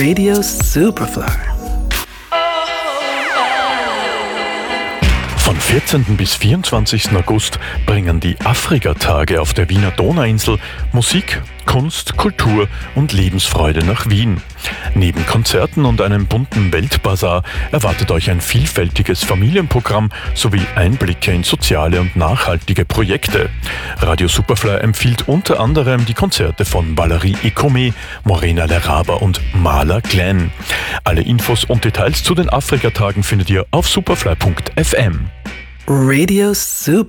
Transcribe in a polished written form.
Radio Superfly. Von 14. bis 24. August bringen die Afrika-Tage auf der Wiener Donauinsel Musik, Kunst, Kultur und Lebensfreude nach Wien. Neben Konzerten und einem bunten Weltbazar erwartet euch ein vielfältiges Familienprogramm sowie Einblicke in soziale und nachhaltige Projekte. Radio Superfly empfiehlt unter anderem die Konzerte von Valerie Ecomé, Morena Leraba und Marla Glenn. Alle Infos und Details zu den Afrika-Tagen findet ihr auf superfly.fm. Radio Super.